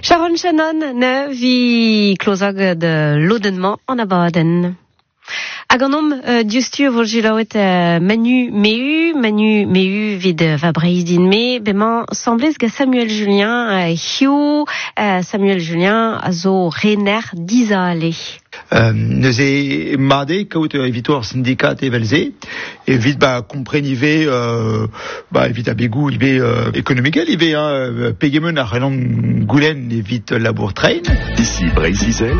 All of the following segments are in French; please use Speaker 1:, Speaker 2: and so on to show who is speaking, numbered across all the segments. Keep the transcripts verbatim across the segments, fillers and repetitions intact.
Speaker 1: Sharon Shannon ne vi klozag de lodenman an abaden. Hag an om uh, diustu vol julaouet uh, Manu Meu, Manu Meu vid uh, va breiz din me, bement semblez ga Samuel Julien uh, hiou, uh, Samuel Julien a zo rener dizale.
Speaker 2: Euh, neuze made kaout evitor syndicat evelze evit ba komprenive euh, ba evit a begou ibe euh, économiquel ibe hein, pegemen a relan goulen evit labour train.
Speaker 3: Ici Breiz-Izel.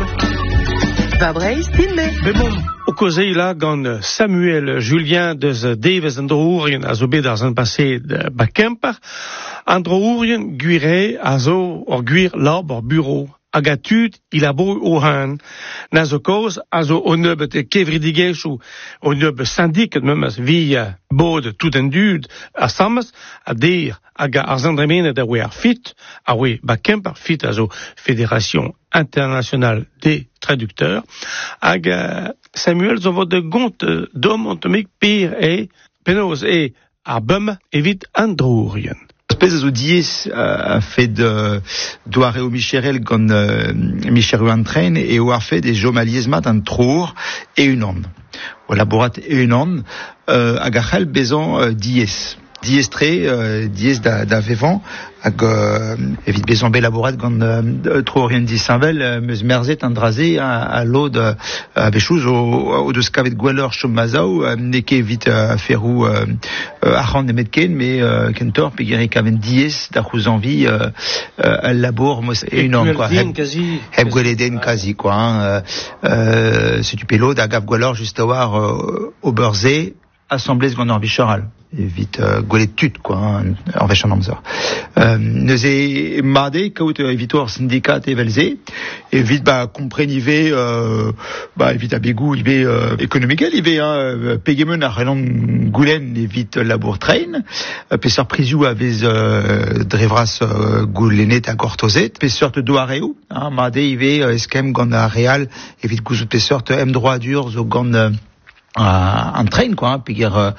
Speaker 4: Va Breiz din me.
Speaker 5: Mais bon, o kozei la gant Samuel Julien deus devez an drourien a zo bet ar zan passé de Bakemper, an drourien guire a zo or guir lab or bureau. Hag a tud il a bo o han. Na zo koz a zo o neubet e kevridigech ou o neubet syndiket memes vi bod tout en dud a sammes a dir hag a ar zandremenet a oe ar fit, a oe Bakemper fit a zo Fédération internationale des traducteurs, hag Samuel zo vod de gont dom ontomik pir e penoz e ar bum evit an drourien.
Speaker 2: Espèce de dies a fait de doare o Micherel gant uh, Micherel an train et o a fait des jomaliezmat an trour et une an. O laborat et une an uh, hag a c'hell bezan uh, dies. Dies tre, uh, dies da, da vevan, hag uh, evit bezan be laborat gant uh, trourien disanvel uh, meus merzet an draze a, a lod uh, a bechouz o, o deus kavet gwellor chom mazao uh, neke evit uh, ferrou uh, uh, arran nemet ken, me uh, kentor pe gire kaven dies da c'houz anvi uh, uh, al labour mos e un an, quoi. Heb gweleden kazi, quoi. Hein. Uh, uh, se tu pe lod hag av gwellor just a war uh, o beurze, assemblez gant ar bichoral. Evit uh, gwelet tut, quoi, hein, en vech an amzer. Euh, neuze made kaout evitor syndicat evelze, evit ba komprenive, euh, ba evit a begou ibe euh, économiquel, ibe hein, pegemen a relan goulen evit labour train, peseur priziou avez euh, drevras euh, goulenet a gortozet, peseur te doareo, hein, made ibe euh, eskem gant a real, evit gouzout peseur te em droit dur zo gant euh, en train, quoi, hein, puis euh,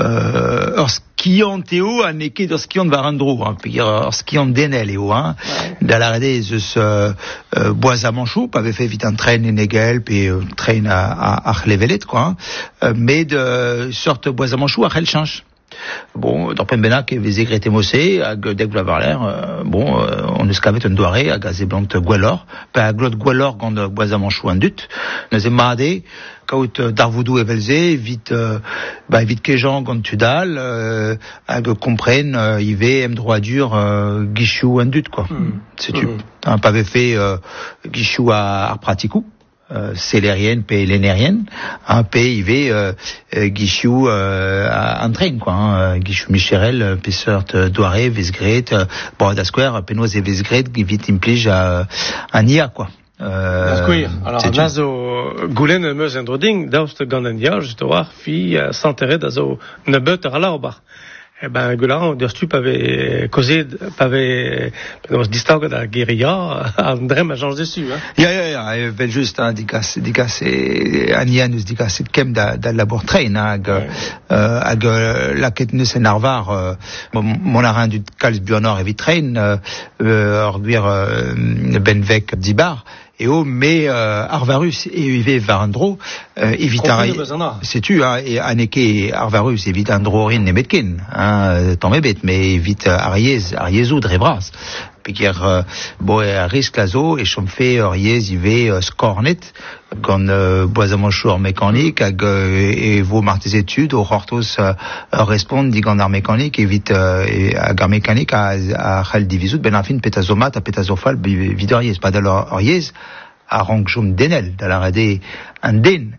Speaker 2: euh, ur skiant eo a neke d'ur skiant var an dro, hein, puis ur skiant denel eo, hein, ouais. Da la rede zeus euh, euh, boaz a manchou, pave fait vite un train en egel, puis euh, train a, a, a chlevelet, quoi, hein, euh, mais de sorte boaz a manchou a chel change. Bon, dans Pembenak, vez egret emosse, hag dek vla var l'air, euh, bon, euh, on eus kavet un doare, hag a zeblant gwellor, pe a glot gwellor gant boaz a manchou an dut, neuze made, kaout darvoudou evelze, vite, euh, bah, vite kejan gant tudal, euh, hag kompren, euh, ive, em droit dur, euh, guichou an dut, quoi. Mm. C'est tu. Mm. Un pave fait, euh, guichou a, ar pratikou. Euh, célérienne, pe lénérienne, un pe ive euh, euh, guichou euh, en train, quoi, hein, guichou Micherel, peseur doare, vesgret, euh, bon, da square, penoz e vesgret, vite implij a an ia, quoi.
Speaker 5: Euh, Dasquir. Alors, nazo goulen meus en droding, daoust gant an ia, just war, fi uh, s'enterrer da zo nebet ar laobar. Eh ben, goulan, deus tu pave kozed, pave, penaos distaoget a geria, an drem a jange dessus, hein.
Speaker 2: Ya, ya, ya, vel just, hein, digas, digas, e, an ia neus digas et kem da, da labour train, hein, hag, ouais. euh, hag, laket neus en arvar, euh, mon arin du kalz buanor evit train, euh, or guir, euh, benvek dibar, et au mais euh, Arvarus et Uve Varandro euh, évitare c'est tu hein et aneke Arvarus évite Androrin nemetken hein tant mebet mais évite Ariez Ariezou Drevras piquer euh, bo a risque lazo et chom fait Ariez Ive euh, scornet gant euh, boazamanchour mécanique hag euh, et vos martes études au hortos euh, répond dit gant ar mécanique évite euh, hag ar mécanique a a khal divisout ben afin petazomat a petazofal videriez pas d'alors Ariez a rang jom denel da la rede an den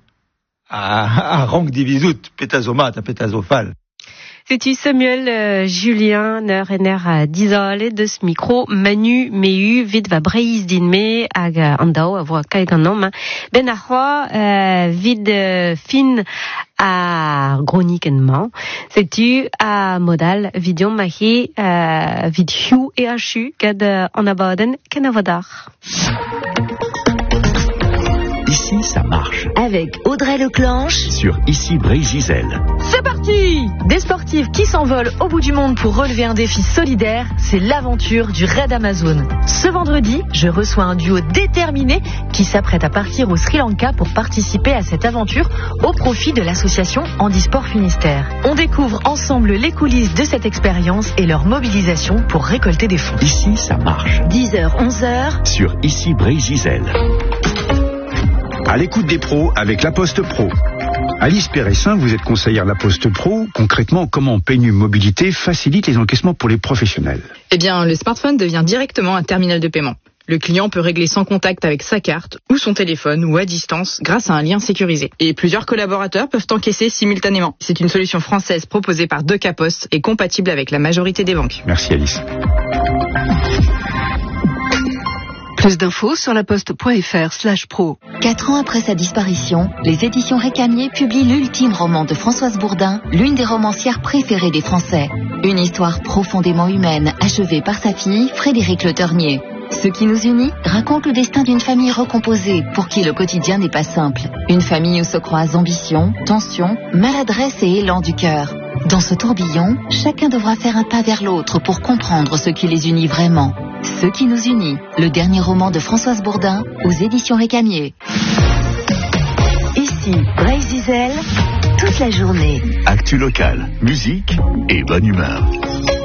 Speaker 2: a, a rang divisout petazomat a petazofal.
Speaker 1: C'est-tu Samuel euh, Julien ner ener a dizale de ce micro Manu Meu vid va breiz din me hag an dao a voa kae gant nom ben a c'hoa euh, vid euh, fin a gronikenman. C'est-tu a modal vidion mahi euh, vid hiou e a chu gad euh, an abaden ken a vadar.
Speaker 3: Ici, ça marche.
Speaker 4: Avec Audrey Leclanche
Speaker 3: sur Ici Breiz-Izel.
Speaker 4: C'est parti.
Speaker 3: parti! Des sportifs qui s'envolent au bout du monde pour relever un défi solidaire, c'est l'aventure du Raid Amazon. Ce vendredi, je reçois un duo déterminé qui s'apprête à partir au Sri Lanka pour participer à cette aventure au profit de l'association Handisport Finistère. On découvre ensemble les coulisses de cette expérience et leur mobilisation pour récolter des fonds.
Speaker 6: Ici, ça marche.
Speaker 3: dix heures, onze heures.
Speaker 6: Sur Ici Brésil. À l'écoute des pros avec La Poste Pro. Alice Péressin, vous êtes conseillère de La Poste Pro. Concrètement, comment P N U Mobilité facilite les encaissements pour les professionnels?
Speaker 7: Eh bien, le smartphone devient directement un terminal de paiement. Le client peut régler sans contact avec sa carte ou son téléphone ou à distance grâce à un lien sécurisé. Et plusieurs collaborateurs peuvent encaisser simultanément. C'est une solution française proposée par Doca Post et compatible avec la majorité des banques.
Speaker 6: Merci Alice.
Speaker 4: Plus d'infos sur laposte.fr slash pro.
Speaker 8: Quatre ans après sa disparition, les éditions Récamier publient l'ultime roman de Françoise Bourdin, l'une des romancières préférées des Français. Une histoire profondément humaine, achevée par sa fille, Frédéric Le Ternier. Ce qui nous unit raconte le destin d'une famille recomposée, pour qui le quotidien n'est pas simple. Une famille où se croisent ambition, tension, maladresse et élan du cœur. Dans ce tourbillon, chacun devra faire un pas vers l'autre pour comprendre ce qui les unit vraiment. Ce qui nous unit, le dernier roman de Françoise Bourdin, aux éditions Récamier.
Speaker 3: Ici, Brésil, toute la journée.
Speaker 6: Actu local, musique et bonne humeur.